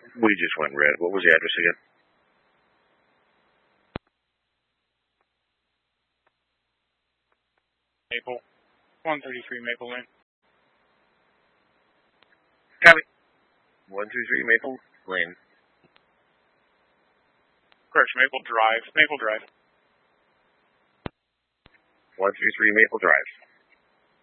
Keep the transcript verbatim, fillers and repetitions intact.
We just went red. What was the address again? Maple. one thirty-three Maple Lane. Copy. one thirty-three Maple Lane. Correct, Maple Drive. Maple Drive. one thirty-three Maple Drive.